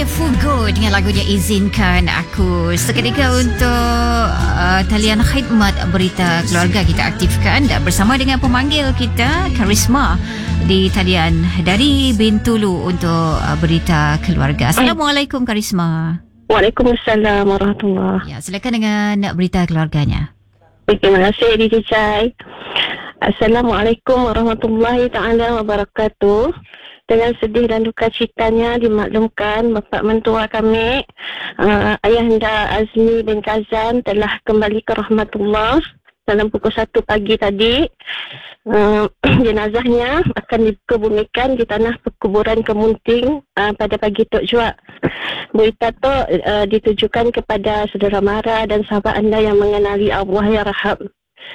Okey, Fugo dengan lagunya Izinkan Aku. Seketika untuk talian khidmat berita keluarga kita aktifkan dan bersama dengan pemanggil kita Karisma di talian dari Bintulu untuk berita keluarga. Assalamualaikum Karisma. Waalaikumsalam warahmatullahi. Ya, silakan dengan berita keluarganya. Terima kasih DJ Chai. Assalamualaikum warahmatullahi taala wabarakatuh. Dengan sedih dan duka citanya dimaklumkan bapa mentua kami, Ayahanda Azmi bin Kazan telah kembali ke rahmatullah dalam pukul 1 pagi tadi. Jenazahnya akan dikebumikan di tanah perkuburan Kemunting pada pagi Tok Juak. Berita tu ditujukan kepada saudara mara dan sahabat anda yang mengenali Allah ya Rahab.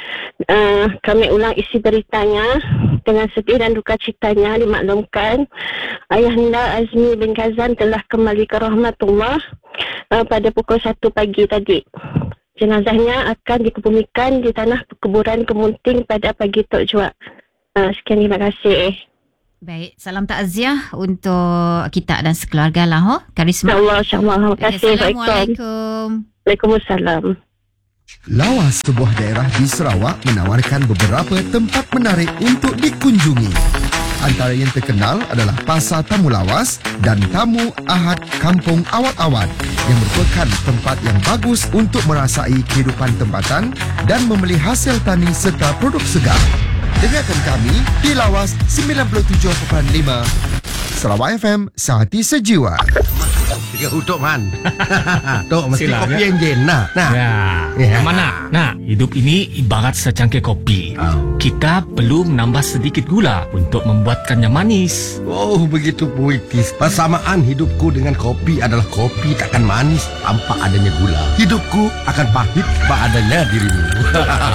Kami ulang isi beritanya. Dengan sedih dan duka citanya dimaklumkan Ayahanda Azmi bin Kazan telah kembali ke rahmatullah pada pukul 1 pagi tadi. Jenazahnya akan dikebumikan di tanah perkuburan Kemunting pada pagi Tok Juak. Sekian, terima kasih. Baik, salam takziah untuk kita dan sekeluarga lah, Karisma. InsyaAllah. Terima kasih. Assalamualaikum. Waalaikumsalam. Lawas, sebuah daerah di Sarawak, menawarkan beberapa tempat menarik untuk dikunjungi. Antara yang terkenal adalah Pasar Tamu Lawas dan Tamu Ahad Kampung Awat-Awat yang merupakan tempat yang bagus untuk merasai kehidupan tempatan dan membeli hasil tani serta produk segar. Dengarkan kami di Lawas 97.5 Sarawak FM, Sehati Sejiwa. Tiga hutuk man. Tok mesti Silakan. kopi enjin. Nah. Yang mana? Nah, hidup ini ibarat secangkir kopi. Kita perlu menambah sedikit gula untuk membuatkannya manis. Oh, begitu puitis. Persamaan hidupku dengan kopi adalah kopi takkan manis tanpa adanya gula. Hidupku akan pahit tanpa adanya dirimu.